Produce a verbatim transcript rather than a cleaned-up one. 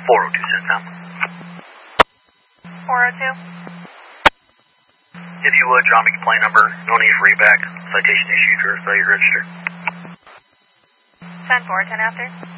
four oh two Centum. four oh two? If you would, draw me complaint number. No need for reback. Citation issued for failure register. ten four, ten after.